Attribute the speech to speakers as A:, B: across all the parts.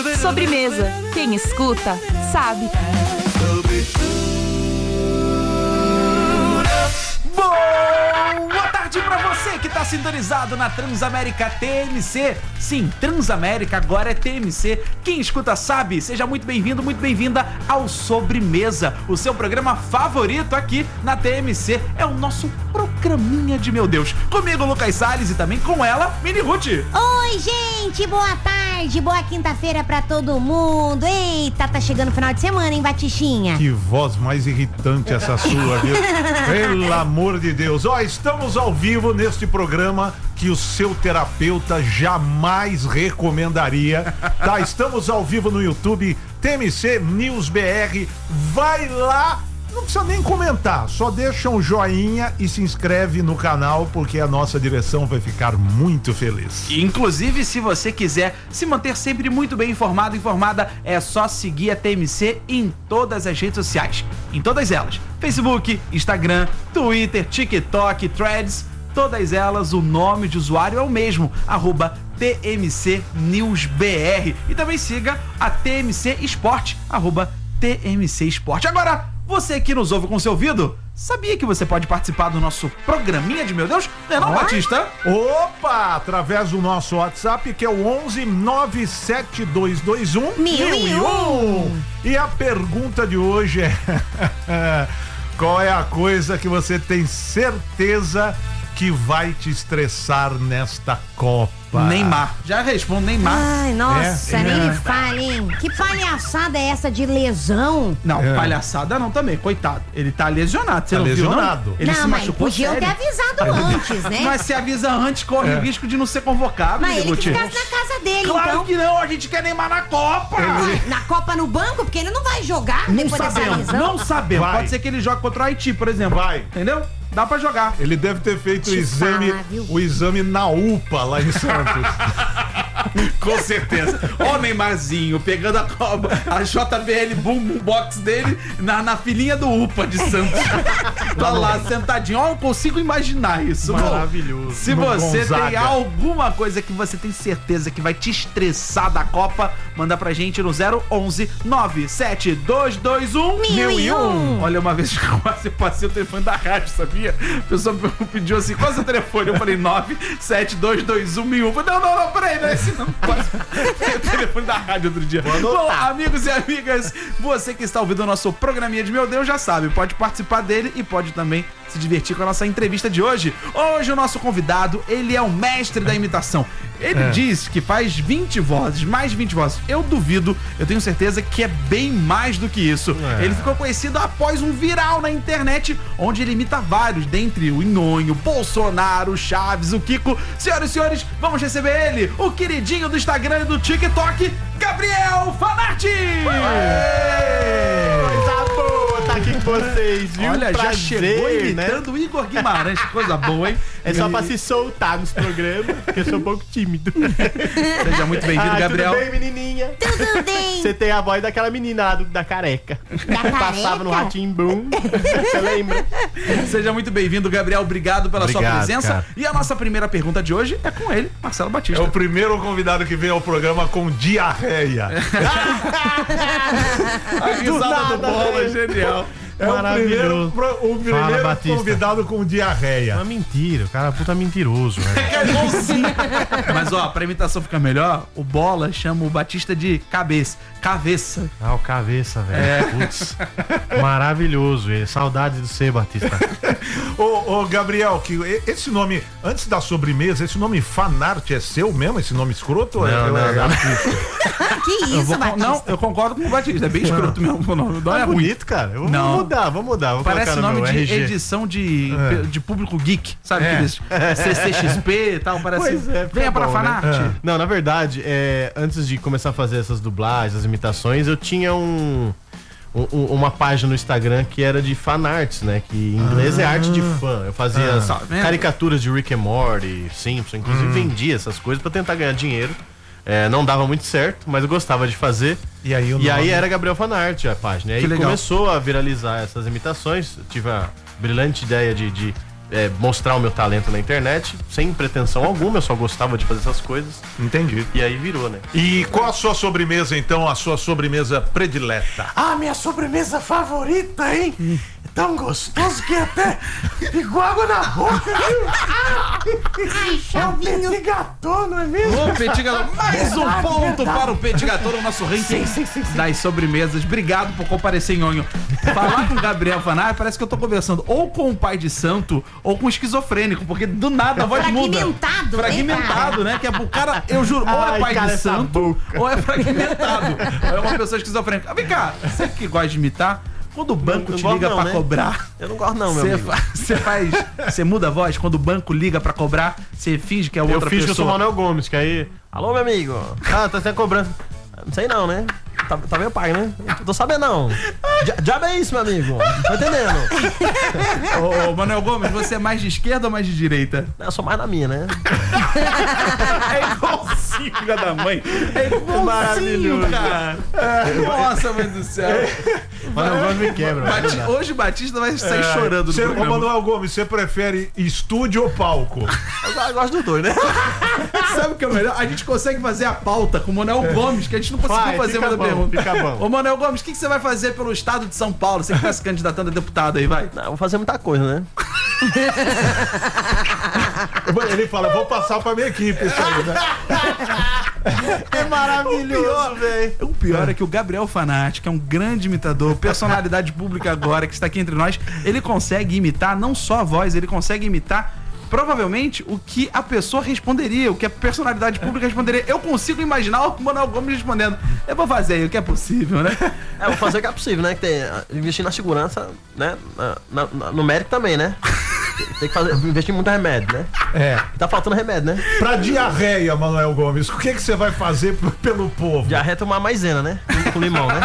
A: Sobremesa. Quem escuta, sabe.
B: Boa tarde pra você que tá sintonizado na Transamérica TMC. Sim, Transamérica agora é TMC. Quem escuta sabe. Seja muito bem-vindo, muito bem-vinda ao Sobremesa, o seu programa favorito aqui na TMC. É o nosso programinha de meu Deus. Comigo, Lucas Salles, e também com ela, Mini Ruth.
C: Oi, gente, boa tarde, boa quinta-feira pra todo mundo. Eita, tá chegando o final de semana, hein, Batichinha?
D: Que voz mais irritante essa sua, viu? Pelo amor de Deus. Ó, estamos ao vivo neste programa que o seu terapeuta jamais recomendaria, tá? Estamos ao vivo no YouTube, TMC News BR. Vai lá, não precisa nem comentar, só deixa um joinha e se inscreve no canal, porque a nossa direção vai ficar muito feliz.
B: Inclusive, se você quiser se manter sempre muito bem informado, informada, é só seguir a TMC em todas as redes sociais. Em todas elas. Facebook, Instagram, Twitter, TikTok, Threads, todas elas, o nome de usuário é o mesmo, @TMC News BR. E também siga a TMC Esporte, @TMC Esporte. Agora, você que nos ouve com seu ouvido, sabia que você pode participar do nosso programinha de meu Deus? Não é não, Batista?
D: Opa! Através do nosso WhatsApp, que é o 11 97221 1001. E a pergunta de hoje é: qual é a coisa que você tem certeza que vai te estressar nesta Copa?
B: Neymar. Já respondo, Neymar.
C: Ai, nossa, nem me fale, hein? Que palhaçada é essa de lesão?
B: Não, palhaçada não também, coitado. Ele tá lesionado, você
D: Tá
B: não
D: lesionado.
B: viu, não? Ele
C: não,
B: se
C: mas
B: machucou
C: podiam ter
B: sério.
C: avisado antes, né?
B: Mas se avisa antes, corre o risco de não ser convocado,
C: Mas ele que
B: Guti.
C: ficasse na casa dele,
B: Claro
C: então.
B: que não, a gente quer Neymar na Copa.
C: Ué, na Copa no banco, porque ele não vai jogar
B: Não
C: depois dessa
B: sabemos,
C: lesão.
B: não sabemos.
D: Vai.
B: Pode ser que ele jogue contra o Haiti, por exemplo.
D: Vai.
B: Entendeu? Dá pra jogar.
D: Ele deve ter feito
C: Te falar, viu?
D: o exame na UPA lá em Santos.
B: Com certeza. Ó o Neymarzinho pegando a JBL Boom Box dele na filinha do UPA de Santos. Tá lá sentadinho. Ó, eu consigo imaginar isso.
D: Maravilhoso.
B: Bom, se
D: No
B: você
D: Gonzaga.
B: tem alguma coisa que você tem certeza que vai te estressar da Copa, manda pra gente no 011 97221
C: 1001.
B: Olha, uma vez que eu quase passei o telefone da rádio, sabia? A pessoa pediu assim: qual é o seu telefone? Eu falei 97221 Eu falei, não, peraí, não é esse não. Quase o telefone da rádio outro dia. Bom, amigos e amigas, você que está ouvindo o nosso programinha de meu Deus já sabe, pode participar dele e pode também se divertir com a nossa entrevista de hoje. Hoje o nosso convidado, ele é o mestre da imitação. Ele diz que faz 20 vozes, mais de 20 vozes. Eu duvido, eu tenho certeza que é bem mais do que isso. Ele ficou conhecido após um viral na internet, onde ele imita vários, dentre o Inhonho, Bolsonaro, Chaves, o Kiko. Senhoras e senhores, vamos receber ele, o queridinho do Instagram e do TikTok, Gabriel Fanarti!
E: Tá aqui com vocês, viu?
B: Olha, já
E: Prazer,
B: chegou
E: né?
B: imitando o Igor Guimarães, que coisa boa, hein?
E: É só pra se soltar nos programas, porque eu sou um pouco tímido.
B: Seja muito bem-vindo, Gabriel.
E: Tudo bem, menininha?
C: Tudo bem.
E: Você tem a voz daquela menina lá da careca.
C: Da
E: Passava no
C: careca?
E: Rá-Tim-Bum. Você lembra?
B: Seja muito bem-vindo, Gabriel. Obrigado pela sua
D: Obrigado,
B: presença.
D: cara.
B: E a nossa primeira pergunta de hoje é com ele, Marcelo
D: É
B: Batista.
D: o primeiro convidado que vem ao programa com diarreia.
B: A risada do
E: nada,
B: Bola,
E: velho.
B: genial.
D: É
E: Maravilhoso.
D: o primeiro
F: Batista.
D: convidado com diarreia.
F: Uma mentira, o cara é puta mentiroso, né?
B: Mas ó, pra imitação ficar melhor, o Bola chama o Batista de cabeça.
F: Ah, o cabeça, velho. Putz. Maravilhoso, velho. Saudades do C, Batista.
D: Ô, Gabriel, que esse nome, antes da sobremesa, esse nome Fanart é seu mesmo? Esse nome escroto? Ou
F: Não,
D: é
F: não.
D: artista?
C: Que isso, Batista?
B: Não, eu concordo com o Batista. É bem escroto mesmo o nome. Não é
E: É
B: ruim.
E: bonito, cara. Eu
B: Não.
E: vou mudar. Vou
B: Parece
E: colocar no
B: nome
E: meu
B: de
E: RG.
B: edição de público geek, sabe? Aqueles CCXP e tal, parece.
E: Pois é, fica
B: Venha pra
E: bom, né?
B: Fanart.
E: Não, na verdade, antes de começar a fazer essas dublagens, as imitações, eu tinha uma página no Instagram que era de fanarts, né? Que em inglês é arte de fã. Eu fazia
B: Tá vendo?
E: caricaturas de Rick and Morty, Simpson, inclusive vendia essas coisas pra tentar ganhar dinheiro. Não dava muito certo, mas eu gostava de fazer.
D: E aí,
E: E aí era Gabriel Fanart a página. E aí
B: Que legal.
E: começou a viralizar essas imitações. Eu tive a brilhante ideia de mostrar o meu talento na internet, sem pretensão alguma, eu só gostava de fazer essas coisas.
D: Entendi.
E: E aí virou, né?
D: E qual a sua sobremesa, então, a sua sobremesa predileta?
E: Ah, minha sobremesa favorita, hein? É tão gostoso que até ficou água na boca, viu?
C: Ai, Chavinho.
E: Petit gâteau, não é mesmo?
B: Ô, Petit Gâteau, mais um ponto para o Petit Gâteau no nosso ranking das sobremesas. Obrigado por comparecer, Nhonho. Falar com o Gabriel Fanari parece que eu tô conversando ou com o pai de santo ou com o esquizofrênico, porque do nada a voz muda.
C: Fragmentado, né,
B: Fragmentado, né? Que é o cara, eu juro, ou é pai de santo ou é fragmentado. Ou é uma pessoa esquizofrênica. Vem cá, você que gosta de imitar, quando o banco te liga pra cobrar,
E: eu não gosto não, meu amigo.
B: Você muda a voz? Quando o banco liga pra cobrar, você finge que é outra pessoa.
E: Eu finge que eu sou o Manuel Gomes, que aí... Alô, meu amigo. Ah, tá sem cobrança. Não sei não, né? Tá meio pai, né? Não tô sabendo não. Diabo é isso, meu amigo. Não tô entendendo.
B: Ô, Manuel Gomes, você é mais de esquerda ou mais de direita?
E: Eu sou mais na minha, né?
B: É igualzinho, filha da mãe. É igualzinho,
E: maravilhoso,
B: cara. Nossa, mãe do céu.
E: Manuel Gomes me quebra.
B: Hoje o Batista vai sair chorando do
D: Ô,
B: programa.
D: Manuel Gomes, você prefere estúdio ou palco?
E: Eu gosto dos dois, né?
B: Sabe o que é o melhor? A gente consegue fazer a pauta com o Manuel Gomes, que a gente não conseguiu fazer uma pergunta.
E: Fica bom.
B: Ô, Manuel Gomes, o que você vai fazer pelo estado de São Paulo? Você que tá se candidatando a deputado aí, vai.
E: Não, vou fazer muita coisa, né?
D: Ele fala, vou passar pra minha equipe isso aí, né?
E: É maravilhoso, velho.
B: O pior é que o Gabriel Fanati, que é um grande imitador, personalidade pública agora, que está aqui entre nós, ele consegue imitar não só a voz, ele consegue imitar provavelmente o que a pessoa responderia, o que a personalidade pública responderia. Eu consigo imaginar o Manuel Gomes respondendo. Eu vou fazer o que é possível, né?
E: Vou fazer o que é possível, né? Que tem, investir na segurança, né? No médico também, né? Tem que investir muito remédio, né? Tá faltando remédio, né?
D: Pra diarreia, Manuel Gomes, o que você vai fazer pelo povo?
E: Diarreia é tomar maisena, né? Com limão, né?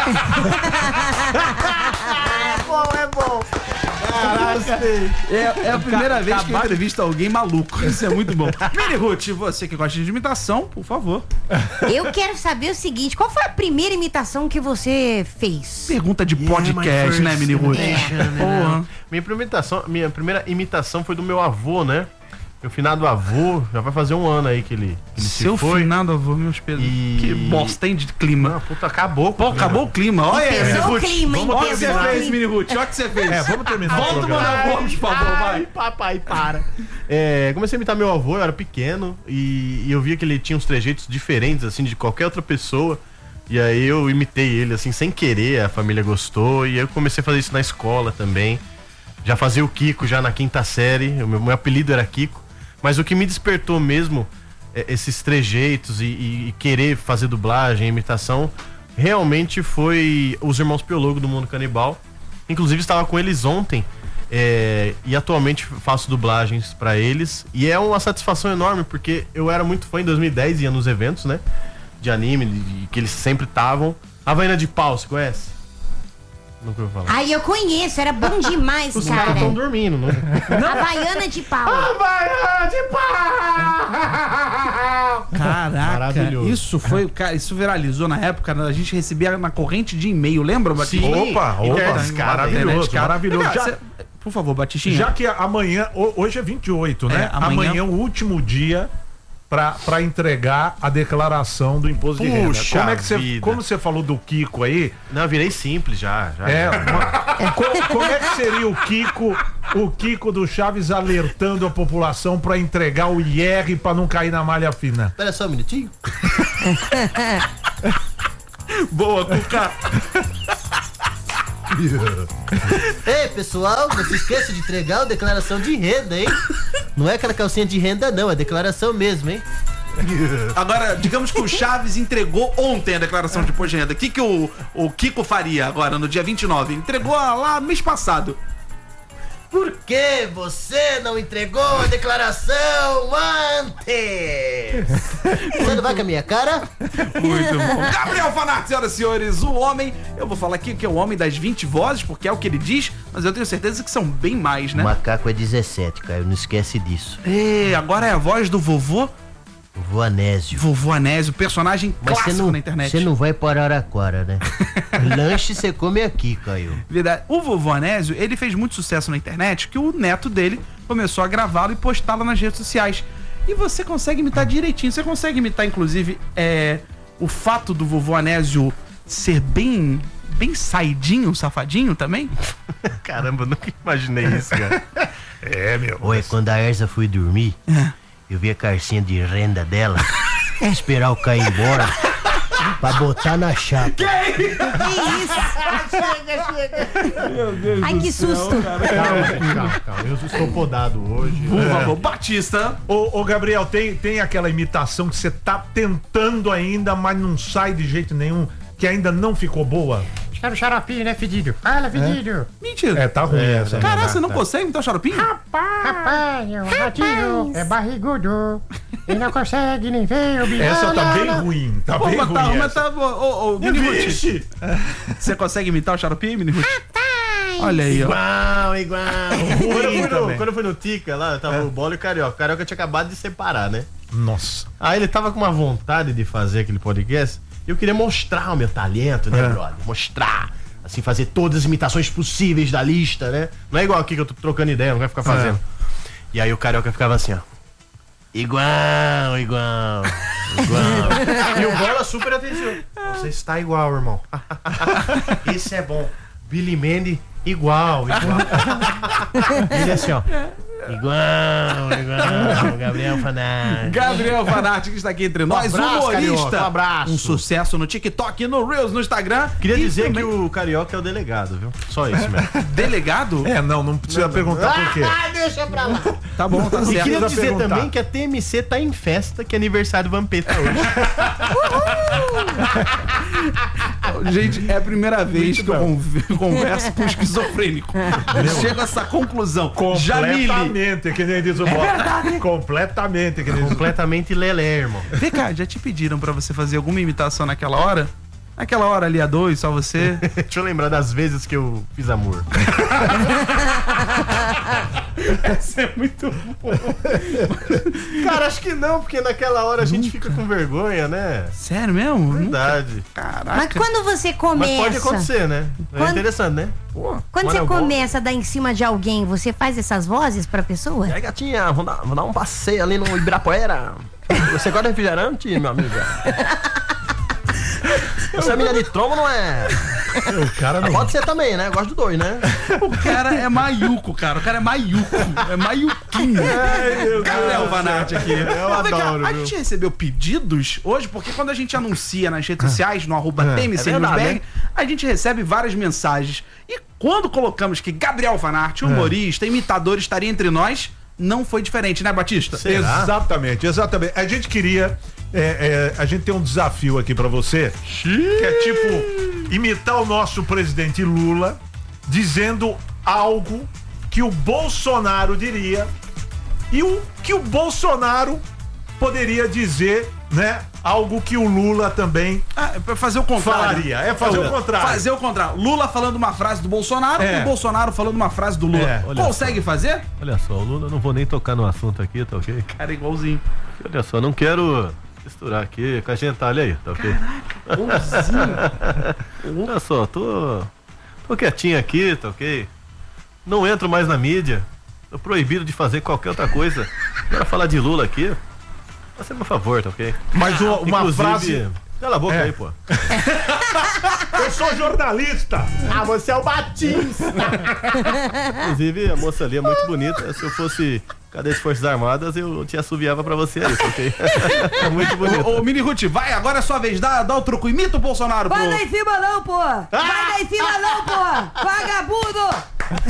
E: É bom.
B: Caraca. É a primeira vez que eu entrevisto alguém maluco. Isso é muito bom. Mini Ruth, você que gosta de imitação, por favor.
C: Eu quero saber o seguinte, qual foi a primeira imitação que você fez?
B: Pergunta de podcast, né, Mini Ruth? Porra.
E: Minha primeira imitação foi do meu avô, né? Meu finado avô, já vai fazer um ano aí que ele
B: Seu
E: se foi.
B: finado avô, meus pesos. Que bosta, hein, de clima.
E: Não, puta, acabou.
B: Pô, acabou o clima. Olha aí, Mini
C: Pesou o
B: Ruth.
C: clima, hein?
B: Olha o que você
C: Pesou o
B: fez,
C: clima.
B: Mini Ruth. Olha o que você fez.
D: Vamos terminar o
B: Volta o
D: programa.
B: Manuel Gomes, por favor, vai.
E: Ai, papai, para. Comecei a imitar meu avô, eu era pequeno, e eu via que ele tinha uns trejeitos diferentes, assim, de qualquer outra pessoa. E aí eu imitei ele, assim, sem querer, a família gostou, e eu comecei a fazer isso na escola também. Já fazia o Kiko já na 5ª série, o meu apelido era Kiko. Mas o que me despertou mesmo, esses trejeitos e querer fazer dublagem, imitação, realmente foi os Irmãos Piologo do Mundo Canibal. Inclusive estava com eles ontem e atualmente faço dublagens pra eles. E é uma satisfação enorme, porque eu era muito fã em 2010, ia nos eventos, né? De anime, que eles sempre estavam. Havaiana de Pau, você conhece? Nunca ouviu falar.
C: Ai, eu conheço, era bom demais,
E: Os
C: cara.
E: caras estão dormindo, né?
C: Havaiana de pau.
E: Havaiana de Pau!
B: Caraca,
E: Maravilhoso.
B: isso viralizou na época, a gente recebia na corrente de e-mail, lembra, Batista?
D: Opa, maravilhoso, maravilhoso.
B: Por favor, Batistinha.
D: Já que amanhã, hoje é 28, né? Amanhã é o último dia pra entregar a declaração do imposto de renda.
E: Puxa
D: Como é que
E: vida.
D: como você falou do Kiko aí?
E: Não, eu virei simples já.
D: Como é que seria o Kiko do Chaves alertando a população pra entregar o IR pra não cair na malha fina?
E: Espera só um minutinho.
B: Boa, Cuca.
G: Ei, pessoal, não se esqueça de entregar a declaração de renda, hein? Não é aquela calcinha de renda, não, é declaração mesmo, hein?
B: Agora, digamos que o Chaves entregou ontem a declaração de imposto de renda. O que o Kiko faria agora, no dia 29? Entregou lá mês passado.
G: Por que você não entregou a declaração antes? Você não vai com a minha cara?
B: Muito bom. Gabriel Fanati, senhoras e senhores, o homem, eu vou falar aqui que é o homem das 20 vozes, porque é o que ele diz, mas eu tenho certeza que são bem mais, né?
G: O macaco é 17, cara, não esquece disso.
B: Agora é a voz do vovô
G: Vovô Anésio.
B: Vovô Anésio, personagem
G: Mas
B: clássico na internet.
G: Você não vai para Araraquara, né? Lanche você come aqui, Caio.
B: Verdade. O Vovô Anésio, ele fez muito sucesso na internet, que o neto dele começou a gravá-lo e postá-lo nas redes sociais. E você consegue imitar direitinho. Você consegue imitar, inclusive, o fato do Vovô Anésio ser bem saidinho, safadinho também?
E: Caramba, eu nunca imaginei isso, cara.
D: Meu.
G: Oi, quando a Erza foi dormir, eu vi a carcinha de renda dela, esperar o Caio embora, pra botar na chapa.
C: Que isso? Ai, que susto.
F: Calma. Eu estou podado hoje.
B: Por favor, Batista.
D: Ô, Gabriel, tem aquela imitação que você tá tentando ainda, mas não sai de jeito nenhum, que ainda não ficou boa?
F: Quero xaropinho, né, fedido? Fala, fedido.
B: Mentira.
D: Tá ruim essa.
B: Caraca, você não consegue imitar o xaropinho?
F: Rapaz, o ratinho é barrigudo e não consegue nem ver o bicho.
D: Essa tá bem ruim. Tá bem ruim
B: Mas
D: essa.
B: ô, Mini Ruth. Você consegue imitar o xaropinho, Mini Ruth? Olha aí, ó.
G: Igual.
E: Quando eu fui no Tica lá, tava o Bola e o Carioca. O Carioca tinha acabado de separar, né?
D: Nossa.
E: Aí ele tava com uma vontade de fazer aquele podcast. E eu queria mostrar o meu talento, né, brother? Mostrar. Assim, fazer todas as imitações possíveis da lista, né? Não é igual aqui que eu tô trocando ideia, não vai ficar fazendo. E aí o Carioca ficava assim, ó. Igual. E o Bola super atenção. Você está igual, irmão. Esse é bom. Billy Mandy, igual. Ele assim, ó. Igual. Gabriel Fanati.
B: Gabriel Fanati, que está aqui entre nós,
E: abraço,
B: humorista.
E: Carioca, um abraço.
B: Um sucesso no TikTok, no Reels, no Instagram.
E: Queria
B: E
E: dizer
B: também-
E: que o Carioca é o delegado, viu? Só isso mesmo.
B: Delegado?
D: Não precisa perguntar por quê.
G: Deixa pra lá.
B: Tá bom, tá
E: E
B: certo.
E: queria
D: precisa
E: dizer
D: perguntar.
E: também que a TMC tá em festa, que é aniversário do Vampeta hoje.
B: Gente, é a primeira vez que eu converso com um esquizofrênico. Chego a essa conclusão. Jamile.
D: Completamente, que nem diz o Bola. Completamente, que nem diz o
E: Completamente lelé, irmão.
B: Vem cá, já te pediram pra você fazer alguma imitação naquela hora? Naquela hora ali a dois, só você?
E: Deixa eu lembrar das vezes que eu fiz amor.
B: Isso é muito bom.
E: Cara, acho que não, porque naquela hora a gente fica com vergonha, né?
B: Sério mesmo?
E: Verdade.
B: Caraca.
C: Mas quando você
E: Mas
C: começa...
E: pode acontecer, né? É
C: Quando-
E: interessante, né?
B: Pô,
C: Quando
E: Mas
C: você
E: eu vou-
C: começa a dar em cima de alguém, você faz essas vozes pra pessoa?
E: E aí, gatinha, vamos dar um passeio ali no Ibirapuera. Você gosta de refrigerante, meu amigo? Você é menina de trombo, não é?
D: O cara não.
E: Pode ser também, né? Gosto do dois, né?
B: o cara é maiuco, cara. O cara é maiuco. É maiuquinho. Gabriel Fanati aqui.
E: Eu
B: Mas vem cá,
E: adoro,
B: a
E: viu?
B: gente recebeu pedidos hoje, porque quando a gente anuncia nas redes sociais, no @TMC
E: É verdade,
B: Newsberg,
E: né?
B: a gente recebe várias mensagens. E quando colocamos que Gabriel Fanati, humorista, imitador, estaria entre nós, não foi diferente, né, Batista?
E: Será?
D: Exatamente. A gente queria. A gente tem um desafio aqui pra você. Que é tipo imitar o nosso presidente Lula dizendo algo que o Bolsonaro diria e o que o Bolsonaro poderia dizer, né? Algo que o Lula também
B: É pra fazer o contrário.
D: falaria. Fazer o contrário.
B: Fazer o contrário. Lula falando uma frase do Bolsonaro e o Bolsonaro falando uma frase do Lula.
D: Olha
B: Consegue fazer?
E: Olha só, o Lula, não vou nem tocar no assunto aqui, tá ok?
B: Cara, igualzinho.
E: Olha só, não quero misturar aqui com a gentalha aí, tá ok? Olha só, tô quietinho aqui, tá ok? Não entro mais na mídia. Tô proibido de fazer qualquer outra coisa. Agora falar de Lula aqui, faça meu favor, tá ok?
D: Mas uma
E: Inclusive,
D: frase.
E: cala a boca
D: É.
E: aí, pô.
D: Eu sou jornalista.
E: Ah, você é o Batista! Inclusive, a moça ali é muito bonita. Se eu fosse cadê as Forças Armadas, eu te assoviava pra você aí, ok? É muito bonito.
B: Ô, Mini Ruth, vai, agora é sua vez. Dá o truco. Imita o Bolsonaro, pô.
H: Vai lá em cima não, pô! Vai lá em cima não, pô! Vagabundo!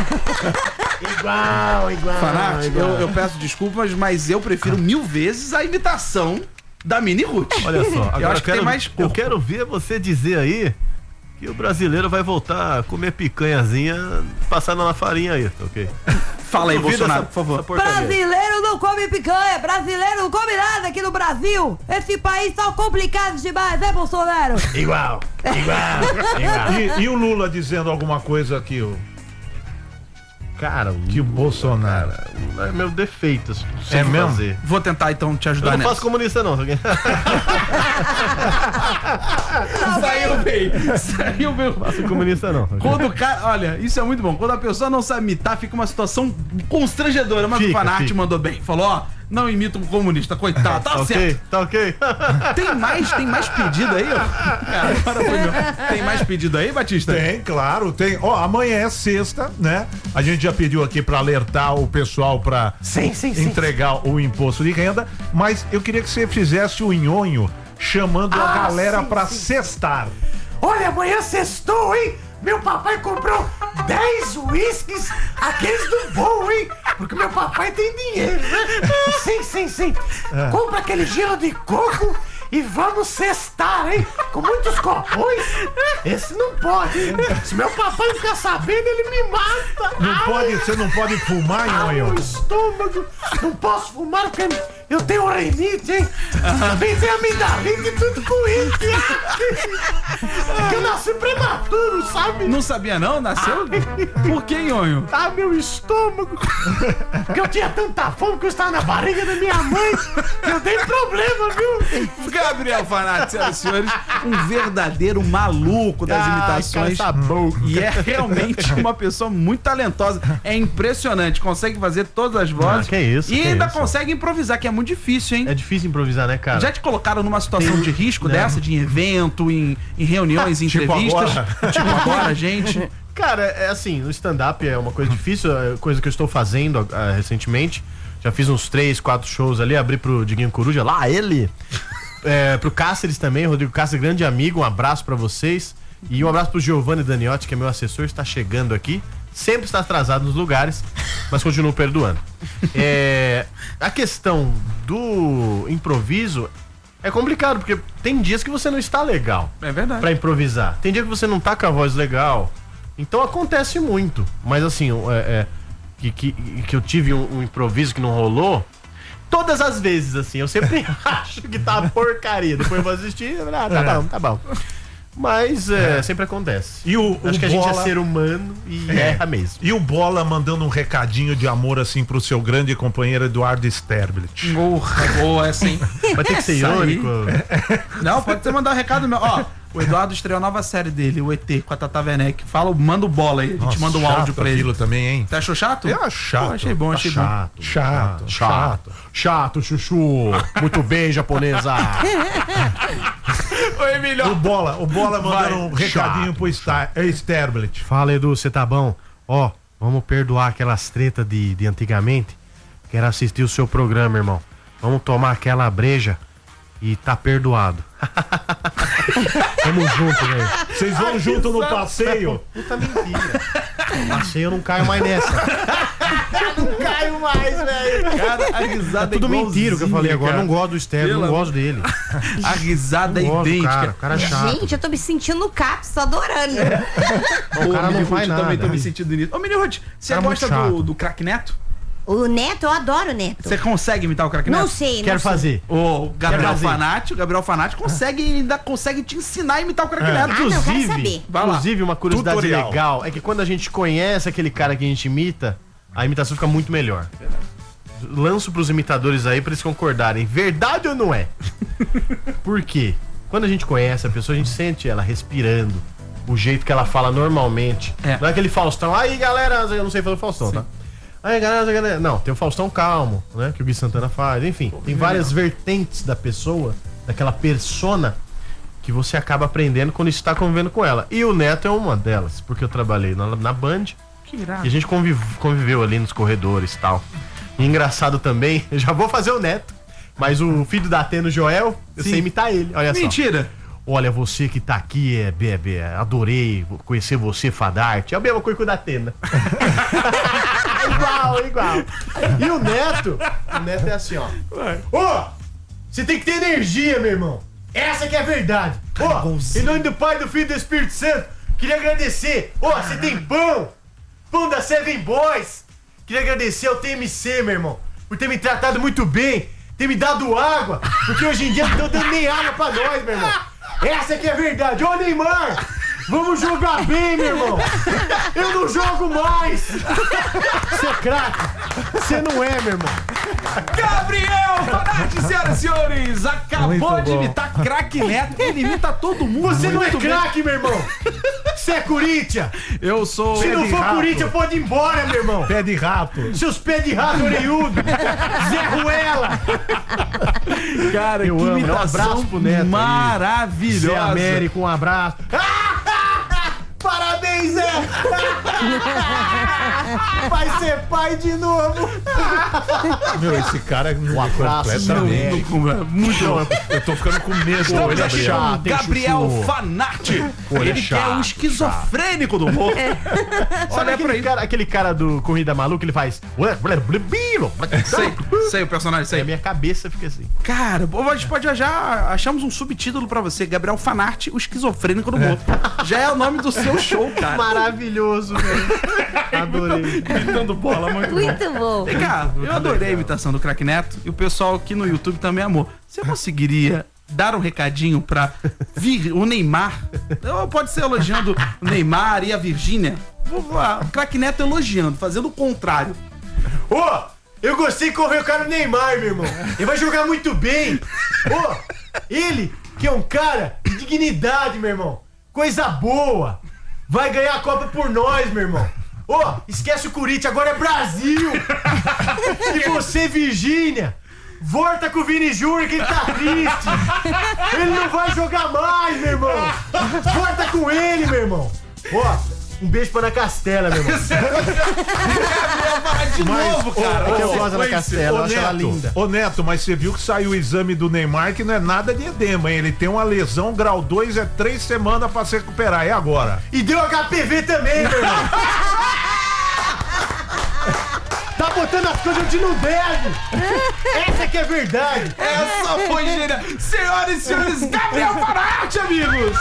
G: Igual.
B: Fanati, eu peço desculpas, mas eu prefiro 1000 vezes a imitação da Mini Ruth.
E: Olha só, agora
B: eu acho que tem mais
E: eu
B: corpo.
E: quero ver você dizer aí que o brasileiro vai voltar a comer picanhazinha passada na farinha aí, tá ok?
B: Fala aí,
E: Duvida
B: Bolsonaro,
E: essa-
B: por favor.
E: essa porcaria.
H: Brasileiro não come picanha! Brasileiro não come nada aqui no Brasil! Esse país tá complicado demais, né, Bolsonaro?
G: Igual.
D: E o Lula dizendo alguma coisa aqui, ó.
E: Cara,
D: Que Bolsonaro.
E: é meu defeito. Assim, não sei
D: É
E: o que
D: mesmo?
E: fazer.
B: Vou tentar então te
E: Eu
B: ajudar
E: não
B: nessa.
E: faço comunista, não.
B: Saiu bem. Saiu bem.
E: Faço comunista, não.
B: Quando o cara. Olha, isso é muito bom. Quando a pessoa não sabe imitar, fica uma situação constrangedora. Mas o
E: Fica,
B: Fanart
E: fica.
B: mandou bem. Falou, ó. Não imita um comunista, coitado. Tá certo.
E: Ok, tá ok.
B: Tem mais pedido aí, ó? Cara, agora foi meu. Tem mais pedido aí, Batista?
D: Tem, claro, tem. Ó, amanhã é sexta, né? A gente já pediu aqui pra alertar o pessoal pra entregar o imposto de renda, mas eu queria que você fizesse o nhonho chamando a galera pra sextar.
I: Olha, amanhã sextou, hein? Meu papai comprou 10 uísques, aqueles do bom, hein? Porque meu papai tem dinheiro, né? Sim. Compra aquele gelo de coco e vamos cestar, hein? Com muitos copões. Esse não pode, hein? Se meu papai ficar sabendo, ele me mata.
D: Não pode, você não pode fumar,
I: Meu
D: nhonho?
I: estômago. Não posso fumar porque eu tenho rinite, hein? Também tenho amidalite e tudo com isso. Porque eu nasci prematuro, sabe?
B: Não sabia não? Nasceu? Por que, Nhonho?
I: Ah, meu estômago! Porque eu tinha tanta fome que eu estava na barriga da minha mãe que eu dei problema, viu?
B: Gabriel Fanart, senhoras e senhores, um verdadeiro maluco das imitações. E é realmente uma pessoa muito talentosa. É impressionante. Consegue fazer todas as vozes.
E: que isso,
B: E
E: que
B: ainda
E: isso.
B: consegue improvisar, que é muito difícil, hein?
E: É difícil improvisar, né, cara?
B: Já te colocaram numa situação de risco dessa, de evento, em reuniões, em
D: Tipo
B: entrevistas?
D: agora.
B: Tipo agora, gente.
E: Cara, é assim, o stand-up é uma coisa difícil, é coisa que eu estou fazendo recentemente. Já fiz uns 3, 4 shows ali, abri pro Diguinho Coruja, lá ele. Pro Cáceres também, Rodrigo Cáceres, grande amigo, um abraço pra vocês. E um abraço pro Giovanni Daniotti, que é meu assessor, está chegando aqui. Sempre está atrasado nos lugares, mas continuo perdoando. A questão do improviso é complicado, porque tem dias que você não está legal
B: É verdade.
E: pra improvisar. Tem dia que você não tá com a voz legal. Então acontece muito. Mas assim, que eu tive um improviso que não rolou. Todas as vezes, assim, eu sempre acho que tá uma porcaria. Depois eu vou assistir, tá bom. Mas sempre acontece.
D: E
E: Acho que a gente é
D: Bola-
E: ser humano e erra mesmo.
D: E o Bola mandando um recadinho de amor assim pro seu grande companheiro Eduardo Sterblit.
B: Boa, essa, hein?
E: Vai ter que ser
B: Isso aí.
E: irônico.
B: Não, pode ter mandado um recado meu. Ó, o Eduardo estreou a nova série dele, o ET, com a Tata Werneck. Manda o bola aí, a gente manda um áudio pra ele.
D: aquilo também, hein?
B: Você achou chato?
D: É chato.
B: Pô, achei bom, achei bom.
E: Chato, chuchu. Muito bem, japonesa.
B: Ô, Emílio.
D: O Bola mandando
B: Vai.
D: um recadinho pro Sterblit.
F: Fala, Edu, você tá bom? Ó, vamos perdoar aquelas tretas de antigamente. Quero assistir o seu programa, irmão. Vamos tomar aquela breja e tá perdoado. Tamo junto, velho.
D: Vocês vão junto no passeio?
E: Puta mentira.
F: Passei, eu não caio mais nessa.
E: Não caio mais, velho.
B: Cara, a risada
F: Tudo
B: igualzinha,
F: mentira o que eu falei agora.
B: cara.
F: Não gosto do Steve,
B: Pelo
F: não gosto dele.
B: A risada é
F: Não gosto do
B: idêntica.
F: cara, o cara é chato.
C: Gente, eu tô me sentindo no CAPS, tô adorando.
F: O cara não faz
B: Eu também tô
F: nada.
B: me sentindo nisso. Ô, Mini Ruth, você
F: Cara, muito
B: gosta
F: chato.
B: do Crack Neto?
C: O Neto, eu adoro o Neto.
B: Você consegue imitar o Crack Neto?
C: Não sei,
E: Quero
C: não sei.
E: fazer.
B: O Gabriel
E: fazer.
B: Fanati ainda consegue te ensinar a imitar o Crack Neto.
C: Ah, não, quero
E: Inclusive,
C: saber.
B: Vai lá.
E: inclusive, uma curiosidade
D: Tutorial.
E: legal é que quando a gente conhece aquele cara que a gente imita, a imitação fica muito melhor. Lanço pros imitadores aí pra eles concordarem. Verdade ou não é? Por quê? Quando a gente conhece a pessoa, a gente sente ela respirando, o jeito que ela fala normalmente.
B: É.
E: Não é aquele Faustão. Aí, galera, eu não sei fazer o Faustão, tá? Aí, galera. Não, tem o Faustão calmo, né? Que o Gui Santana faz. Enfim, tem várias vertentes da pessoa, daquela persona, que você acaba aprendendo quando está convivendo com ela. E o Neto é uma delas, porque eu trabalhei na Band
B: Que irado.
E: e a gente conviveu ali nos corredores e tal. E engraçado também, eu já vou fazer o Neto, mas o filho da Atena, o Joel, eu sei imitar ele. Olha só.
B: Mentira.
E: Olha, você que tá aqui, Bebe, adorei conhecer você, Fadarte. É a mesma coisa que o da Atena. igual. E o Neto é assim, ó. Ô, você tem que ter energia, meu irmão. Essa que é a verdade. Ó, em nome do Pai, do Filho e do Espírito Santo, queria agradecer. Ó, você tem pão da Seven Boys. Queria agradecer ao TMC, meu irmão, por ter me tratado muito bem, ter me dado água, porque hoje em dia não estão dando nem água pra nós, meu irmão. Essa que é a verdade. Ô, Neymar,
F: Vamos jogar bem, meu irmão. Eu não jogo mais. Você é craque. Você não é, meu irmão.
B: Gabriel Fanatti, senhoras e senhores, acabou
D: Muito
B: de
D: bom.
B: imitar craque Neto. Ele imita todo mundo.
F: Você não é
B: muito bem.
F: craque, meu irmão. Você é Corinthians.
B: Eu sou...
F: Se não
D: de
F: for
D: rato.
F: Corinthians, pode ir embora, meu irmão.
D: Pé de rato.
F: Seus pés de rato orelhudo. Zé Ruela.
B: Cara,
F: Eu
B: que
F: amo.
B: imitação
F: Um abraço pro Neto aí.
B: maravilhosa.
F: Zé Américo, um abraço. Parabéns, Zé. Vai ser pai de novo.
D: Meu, esse cara é completamente.
B: Muito bom.
D: Eu tô ficando com medo.
B: Estamos
D: Olha,
B: aqui
D: Gabriel.
B: com Gabriel Fanatti.
D: Olha,
B: Ele que é um esquizofrênico do humor.
F: Sabe aquele cara do Corrida Maluca, ele faz...
B: Sei o personagem,
F: A
B: sei.
F: minha cabeça fica assim.
B: Cara, a gente pode já achamos um subtítulo pra você, Gabriel Fanatti, o esquizofrênico do humor. Já é o nome do seu show, cara.
F: Maravilhoso, velho. Adorei.
B: Imitando bola, muito bom.
C: Muito bom.
B: Vem cá, eu adorei a imitação do Craque Neto e o pessoal aqui no YouTube também amou. Você conseguiria dar um recadinho pra o Neymar? Ou pode ser elogiando o Neymar e a Virgínia? O Craque Neto elogiando, fazendo o contrário.
F: Ô, eu gostei de correr o cara Neymar, meu irmão. Ele vai jogar muito bem. Ô, ele, que é um cara de dignidade, meu irmão. Coisa boa. Vai ganhar a Copa por nós, meu irmão. Ô, esquece o Corinthians, agora é Brasil. E você, Virgínia, volta com o Vini Júnior que ele tá triste. Ele não vai jogar mais, meu irmão. Volta com ele, meu irmão. Ó, um beijo pra Ana Castela, meu irmão.
B: De novo, cara.
F: Eu gosto da Ana Castela, eu acho ela linda.
D: Ô Neto, mas você viu que saiu o exame do Neymar que não é nada de edema, hein? Ele tem uma lesão grau 2, é 3 semanas pra se recuperar. É agora.
F: E deu HPV também, meu irmão. Tá botando as coisas onde não deve. Essa que é verdade.
B: Essa foi genial. Senhoras e senhores, Gabriel Fanatti, amigos.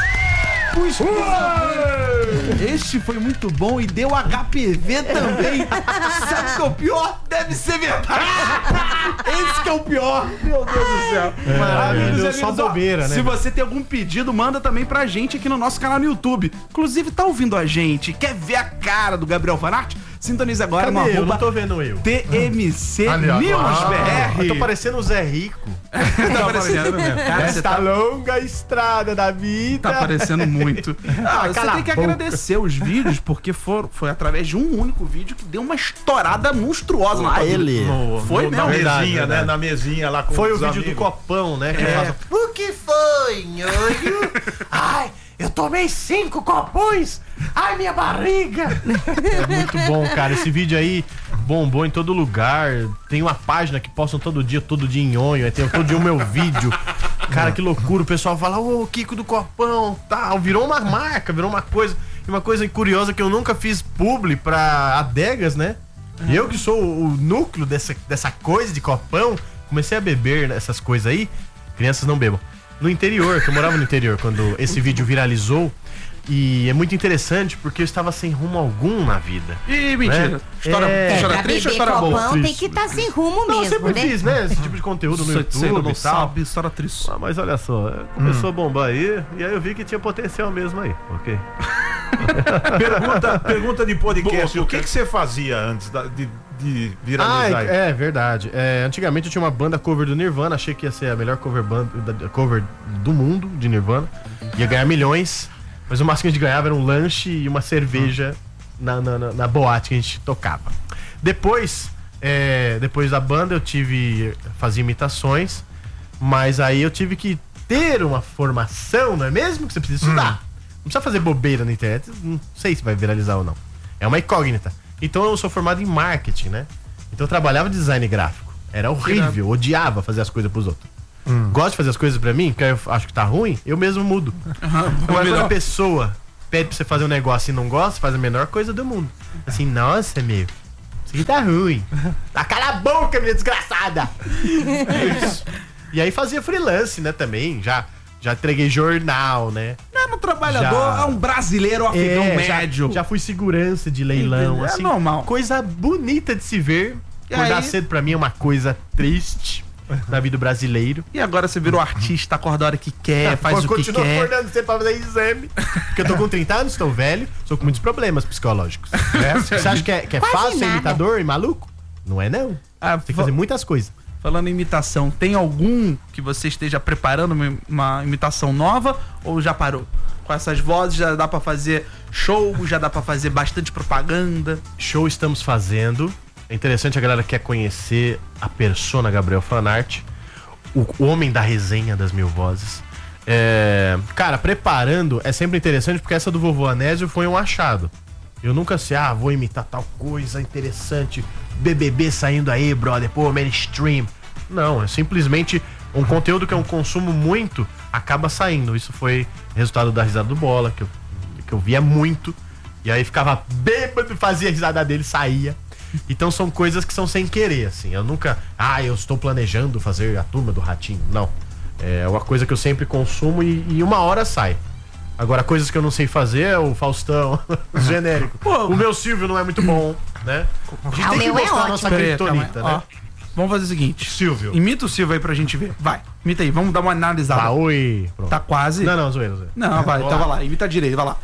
B: Este foi muito bom e deu HPV também. Sabe o que é o pior? Deve ser verdade. Esse que é o pior. Meu Deus do céu.
F: Maravilhoso, só
B: amigos, ó,
F: bobeira, né?
B: Se você tem algum pedido, manda também pra gente aqui no nosso canal no YouTube. Inclusive, tá ouvindo a gente? Quer ver a cara do Gabriel Fanatti? Sintonize agora no
F: Cadê? Eu não
B: arroba
F: tô vendo eu.
B: TMC
D: Ali, ó.
B: News BR.
F: Eu tô parecendo o Zé Rico.
B: Tá parecendo mesmo. Cara, você tá
F: longa estrada da vida.
B: Tá aparecendo muito. Você
F: cala
B: tem que
F: a boca.
B: agradecer os vídeos, porque foi através de um único vídeo que deu uma estourada monstruosa na
F: Lá
B: tua vida.
F: ele.
B: Foi
D: Na
B: mesmo.
D: mesinha, né? Na mesinha lá com
F: Foi o
D: os
F: vídeo
D: amigos.
F: do copão, né? Que faz
G: O que foi, nhonho?
I: Ai, eu tomei 5 copões. Ai, minha barriga.
F: É muito bom, cara. Esse vídeo aí bombou em todo lugar. Tem uma página que postam todo dia em onho. Aí tem todo dia o meu vídeo. Cara, que loucura. O pessoal fala, ô, Kiko do Copão, tal. Virou uma marca, virou uma coisa. E uma coisa curiosa que eu nunca fiz publi pra adegas, né? E eu que sou o núcleo dessa coisa de copão, comecei a beber essas coisas aí. Crianças não bebam. No interior, que eu morava no interior quando esse vídeo viralizou. E é muito interessante porque eu estava sem rumo algum na vida.
B: Ih, mentira.
F: Né?
B: História, história
C: Pra
B: triste ou
C: beber
B: história boa?
C: copão tem que estar sem rumo
F: Não, eu
C: mesmo,
F: sempre
C: né?
F: fiz, né? Esse tipo de conteúdo no
B: Você
F: YouTube
B: não
F: e tal.
B: sabe história triste.
F: Ah, mas olha só, começou a bombar aí, e aí eu vi que tinha potencial mesmo aí, ok?
D: Pergunta de podcast.
B: Boa,
D: O que você fazia antes de viralizar?
F: É verdade. Antigamente eu tinha uma banda cover do Nirvana, achei que ia ser a melhor cover do mundo de Nirvana. Ia ganhar milhões, mas o máximo que a gente ganhava era um lanche e uma cerveja na boate que a gente tocava. Depois da banda eu fazia imitações, mas aí eu tive que ter uma formação, não é mesmo? Que você precisa estudar. Não precisa fazer bobeira na internet, não sei se vai viralizar ou não. É uma incógnita. Então eu sou formado em marketing, né? Então eu trabalhava de design gráfico. Era horrível, odiava fazer as coisas pros outros. Gosto de fazer as coisas pra mim, porque eu acho que tá ruim, eu mesmo mudo. Agora quando a pessoa pede pra você fazer um negócio e não gosta, faz a menor coisa do mundo. Assim, nossa, meu, isso aqui tá ruim. Cala a boca, minha desgraçada! Isso. E aí fazia freelance, né, também, já entreguei jornal, né?
B: É um trabalhador, é um brasileiro afegão médio.
F: Já fui segurança de leilão,
B: É
F: assim.
B: normal.
F: Coisa bonita de se ver.
B: E
F: Acordar
B: aí?
F: cedo pra mim é uma coisa triste.
E: na vida do brasileiro.
B: E agora você virou artista, acorda a hora que quer, faz o que
E: Continua
B: quer.
E: acordando sempre pra fazer exame. Porque eu tô com 30 anos, estou velho, sou com muitos problemas psicológicos. Você acha que é fácil ser imitador e maluco? Não é, não. Tem que fazer muitas coisas.
B: Falando em imitação, tem algum que você esteja preparando uma imitação nova ou já parou? Com essas vozes já dá pra fazer show, já dá pra fazer bastante propaganda.
E: Show estamos fazendo. É interessante, a galera quer conhecer a persona Gabriel Fanart, o homem da resenha das 1000 vozes. Cara, preparando é sempre interessante porque essa do Vovô Anésio foi um achado. Eu nunca sei, vou imitar tal coisa interessante, BBB saindo aí, brother, pô, mainstream. Não, é simplesmente um conteúdo que eu consumo muito, acaba saindo. Isso foi resultado da risada do Bola, que eu via muito. E aí ficava bêbado, fazia a risada dele, saía. Então são coisas que são sem querer, assim. Eu nunca, eu estou planejando fazer a Turma do Ratinho. Não. É uma coisa que eu sempre consumo e uma hora sai. Agora, coisas que eu não sei fazer é o Faustão, genérico. Pô, o meu Silvio não é muito bom, né? A gente tem que mostrar a nossa criptonita, né?
B: Vamos fazer o seguinte.
D: Silvio.
B: Imita o Silvio aí pra gente ver. Vai, imita aí, vamos dar uma analisada.
E: Oi.
B: Tá quase.
E: Não, zoeira.
B: Não, vai, então vai lá, imita direito, vai lá.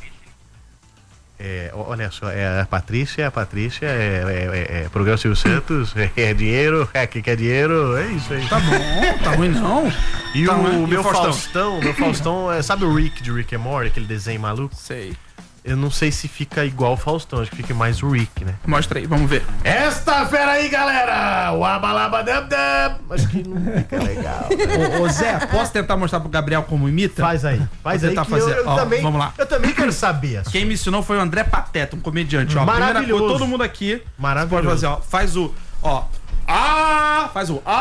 E: Olha só, a Patrícia, programa Silvio Santos, dinheiro, que quer dinheiro, é isso aí.
B: Tá bom, tá ruim não.
E: E
B: tá
E: o meu Faustão, sabe o Rick de Rick and Morty, aquele desenho maluco?
B: Sei.
E: Eu não sei se fica igual o Faustão, acho que fica mais o Rick, né?
B: Mostra aí, vamos ver.
E: Esta fera aí, galera! O abalabadabdab! Acho que não fica legal.
B: Ô Zé, posso tentar mostrar pro Gabriel como imita?
E: Faz aí.
B: Faz aí que
E: fazer. Eu também,
B: vamos lá.
E: Eu também quero saber.
B: Quem me ensinou foi o André Pateta, um comediante. Ó,
E: maravilhoso.
B: Todo mundo aqui.
E: Maravilhoso.
B: Pode fazer, ó. Faz o, ó. Faz o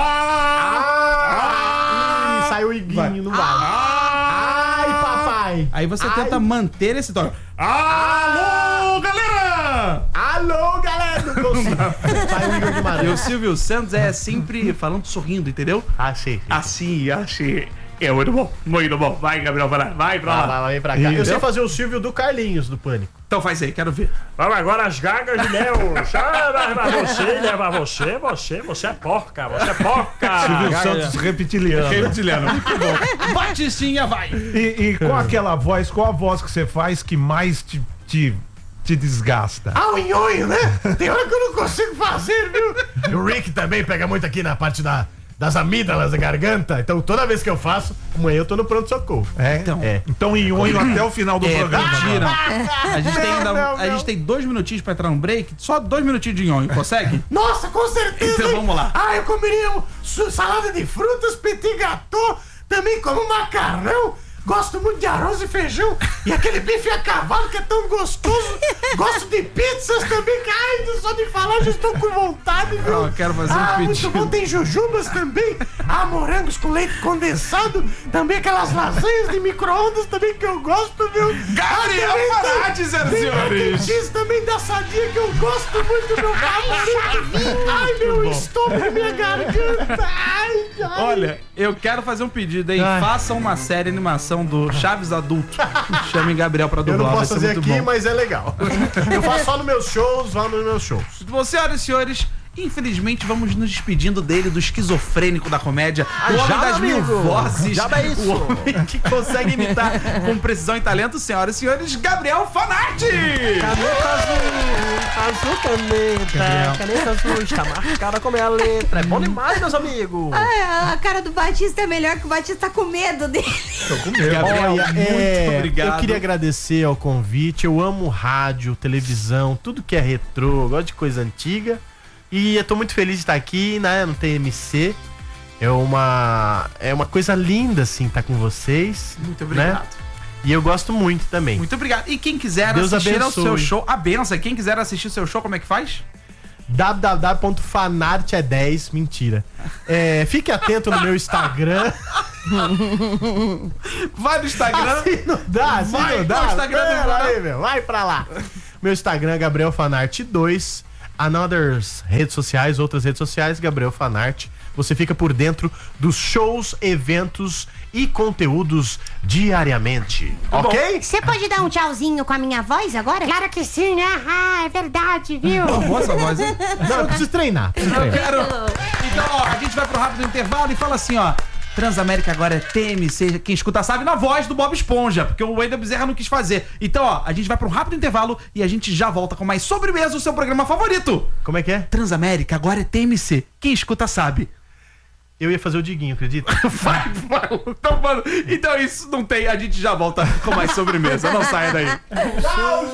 E: sai o iguinho, não vai. Ai, papai.
B: Aí você tenta manter esse tom. Alô, galera!
E: Alô, galera! Não consigo. Sai o Igor Guimarães.
B: E o Silvio Santos é sempre falando, sorrindo, entendeu?
E: Sim.
B: Assim. É muito bom, muito bom. Vai, Gabriel, vai pra lá.
E: Vai pra cá. Eu sei fazer o Silvio do Carlinhos, do Pânico.
B: Então faz aí, quero ver.
J: Vamos agora as gagas de mel. Você é porca,
D: Silvio Santos reptiliano.
B: Muito bom. Batistinha, vai.
D: E qual aquela voz, qual a voz que você faz que mais te desgasta?
I: O nhonho, né? Tem hora que eu não consigo fazer, viu?
E: O Rick também pega muito aqui na parte das amígdalas da garganta. Então toda vez que eu faço, amanhã eu tô no pronto-socorro.
D: Então nhonho até o final do programa.
B: Mentira. A gente tem 2 minutinhos pra entrar no break. Só 2 minutinhos de nhonho, consegue?
I: Nossa, com certeza.
B: Então vamos lá.
I: Eu comeria salada de frutas, petit gâteau, também como macarrão. Gosto muito de arroz e feijão. E aquele bife a cavalo que é tão gostoso. Gosto de pizzas também. Só de falar já estou com vontade, viu?
B: Eu quero fazer um pedido.
I: Muito bom. Tem jujubas também. Morangos com leite condensado. Também aquelas lasanhas de micro-ondas também que eu gosto, viu?
B: Gabriel Fanart, senhoras e senhores.
I: Tem também da Sadia que eu gosto muito, meu Ai, meu estômago, minha garganta.
B: Olha, eu quero fazer um pedido, hein? Faça uma série animação do Chaves Adulto. Chame Gabriel pra dublar.
E: Eu não posso fazer
B: muito
E: aqui,
B: bom.
E: mas é legal. Eu faço só nos meus shows,
B: Bom, senhoras e senhores, infelizmente vamos nos despedindo dele, do esquizofrênico da comédia, o homem das 1000 vozes, o homem que consegue imitar com precisão e talento, senhoras e senhores, Gabriel Fanart!
G: Azul caneta. Caneta azul está marcada com a minha letra. É bom demais, meus amigos.
H: A cara do Batista é melhor que o Batista tá com medo dele.
B: Tô com medo. Gabriel, muito obrigado.
E: Eu queria agradecer ao convite. Eu amo rádio, televisão, tudo que é retrô, gosto de coisa antiga. E eu tô muito feliz de estar aqui, né, no TMC. É uma coisa linda, assim, estar com vocês.
B: Muito obrigado.
E: Né? E eu gosto muito também.
B: Muito obrigado. E quem quiser
E: Deus
B: assistir
E: abençoe.
B: ao seu show, a benção. Quem quiser assistir o seu show, como é que faz?
E: www.fanart10, mentira. Fique atento no meu Instagram.
B: Vai no Instagram.
E: Assim não dá.
B: Vai no Instagram.
E: Vai pra lá. Meu Instagram é Gabriel Fanart 2. Outras redes sociais, Gabriel Fanart. Você fica por dentro dos shows, eventos e conteúdos diariamente. Ok?
C: Você pode dar um tchauzinho com a minha voz agora?
I: Claro que sim, né? É verdade, viu?
B: Boa essa voz, hein?
E: Não, eu preciso treinar.
B: Eu quero. Então, ó, a gente vai pro rápido intervalo e fala assim, ó. Transamérica agora é TMC, quem escuta sabe, na voz do Bob Esponja, porque o Wendel Bezerra não quis fazer. Então, ó, a gente vai pra um rápido intervalo e a gente já volta com mais Sobremesa, o seu programa favorito.
E: Como é que é?
B: Transamérica agora é TMC, quem escuta sabe.
E: Eu ia fazer o Diguinho, acredita?
B: Vai. Então, mano, então isso não tem, a gente já volta com mais Sobremesa, não saia daí.